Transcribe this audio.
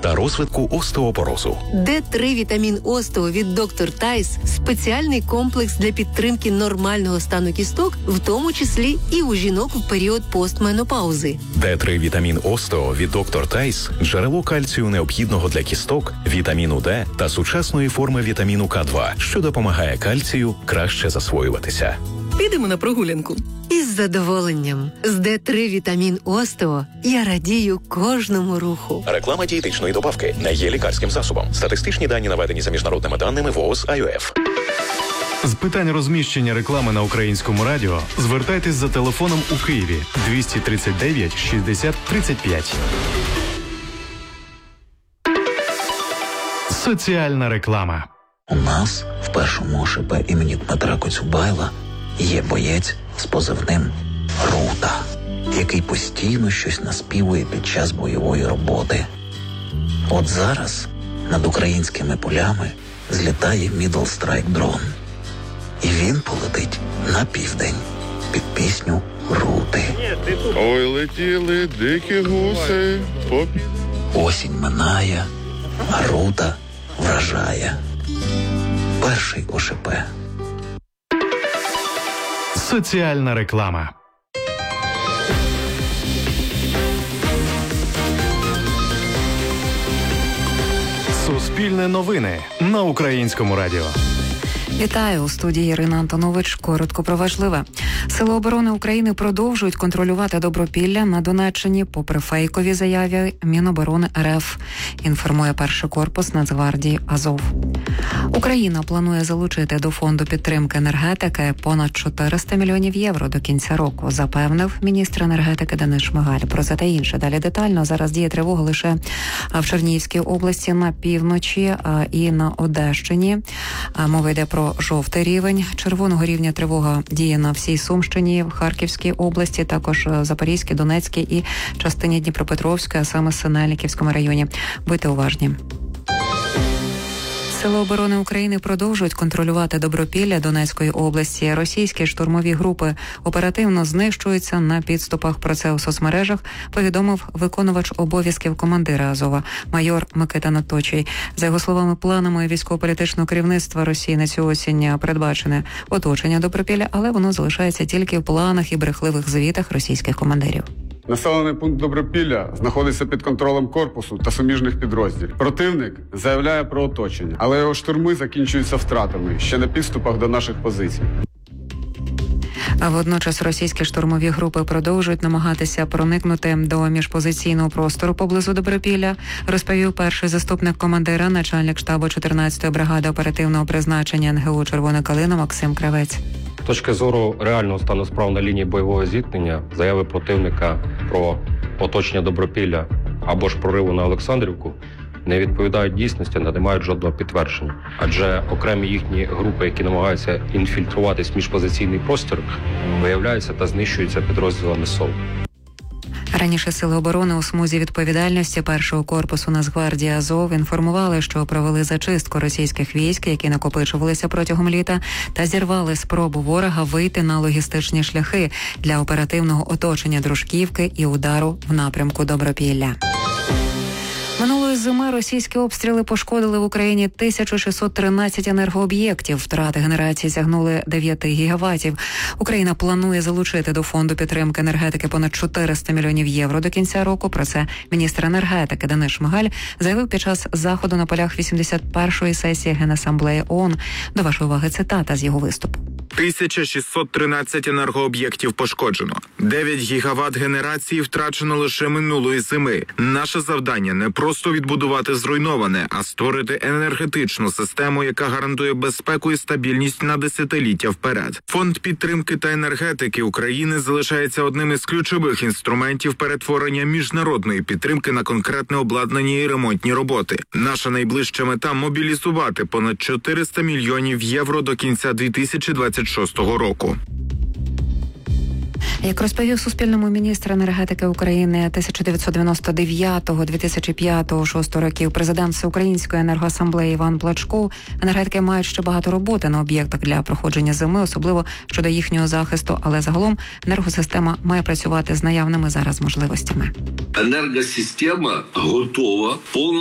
та розвитку остеопорозу. Д3 вітамін остео від Dr. Тайс – спеціальний комплекс для підтримки нормального стану кісток, в тому числі і у жінок в період постменопаузи. Д3 вітамін остео від Dr. Тайс – джерело кальцію необхідного для кісток, вітаміну Д та сучасної форми вітаміну К2, що допомагає кальцію краще засвоюватися. Підемо на прогулянку. Із задоволенням. З Д3 вітамін остео я радію кожному руху. Реклама дієтичної добавки не є лікарським засобом. Статистичні дані наведені за міжнародними даними ВООЗ АЮФ. З питань розміщення реклами на Українському радіо звертайтесь за телефоном у Києві 239 60 35. Соціальна реклама. У нас в першому ОШП імені Дмитра Коцюбайла є боєць з позивним Рута, який постійно щось наспівує під час бойової роботи. От зараз над українськими полями злітає Middle Strike дрон. І він полетить на південь під пісню Рути. Ой, летіли дикі гуси. Осінь минає, а Рута вражає. Перший ОШП. Соціальна реклама. Суспільне новини на Українському радіо. Вітаю, у студії Ірина Антонович. Коротко про важливе. Сили оборони України продовжують контролювати Добропілля на Донеччині попри фейкові заяви Міноборони РФ, інформує перший корпус Нацгвардії Азов. Україна планує залучити до фонду підтримки енергетики понад 400 мільйонів євро до кінця року, запевнив міністр енергетики Денис Шмигаль. Про це та інше далі детально. Зараз діє тривога лише в Чернігівській області, на півночі і на Одещині. Мова йде про жовтий рівень. Червоного рівня тривога діє на всій Сумщині, в Харківській області, також Запорізькій, Донецькій і частині Дніпропетровської, а саме Синельниківському районі. Будьте уважні. Сили оборони України продовжують контролювати Добропілля Донецької області. Російські штурмові групи оперативно знищуються на підступах. Про це у соцмережах повідомив виконувач обов'язків командира Азова майор Микита Наточий. За його словами, планами військово-політичного керівництва Росії на цю осінь передбачене оточення Добропілля, але воно залишається тільки в планах і брехливих звітах російських командирів. Населений пункт Добропілля знаходиться під контролем корпусу та суміжних підрозділів. Противник заявляє про оточення, але його штурми закінчуються втратами ще на підступах до наших позицій. А водночас російські штурмові групи продовжують намагатися проникнути до міжпозиційного простору поблизу Добропілля, розповів перший заступник командира, начальник штабу 14-ї бригади оперативного призначення НГУ «Червона калина» Максим Кравець. З точки зору реального стану справ на лінії бойового зіткнення, заяви противника про оточення Добропілля або ж прориву на Олександрівку не відповідають дійсності, не мають жодного підтвердження. Адже окремі їхні групи, які намагаються інфільтруватись в міжпозиційний простір, виявляються та знищуються підрозділами СОВ. Раніше Сили оборони у смузі відповідальності першого корпусу Нацгвардії Азов інформували, що провели зачистку російських військ, які накопичувалися протягом літа, та зірвали спробу ворога вийти на логістичні шляхи для оперативного оточення Дружківки і удару в напрямку Добропілля. Минулої зими російські обстріли пошкодили в Україні 1613 енергооб'єктів. Втрати генерації сягнули 9 гігаватів. Україна планує залучити до фонду підтримки енергетики понад 400 мільйонів євро до кінця року. Про це міністр енергетики Денис Шмигаль заявив під час заходу на полях 81-ї сесії Генасамблеї ООН. До вашої уваги цитата з його виступу. 1613 енергооб'єктів пошкоджено. 9 гігават генерації втрачено лише минулої зими. Наше завдання не просто відбудувати зруйноване, а створити енергетичну систему, яка гарантує безпеку і стабільність на десятиліття вперед. Фонд підтримки та енергетики України залишається одним із ключових інструментів перетворення міжнародної підтримки на конкретне обладнання і ремонтні роботи. Наша найближча мета – мобілізувати понад 400 мільйонів євро до кінця 2026 року. Як розповів Суспільному міністр енергетики України 1999-2005-2006 років президент Всеукраїнської енергоасамблеї Іван Плачков, енергетики мають ще багато роботи на об'єктах для проходження зими, особливо щодо їхнього захисту, але загалом енергосистема має працювати з наявними зараз можливостями. Енергосистема готова повністю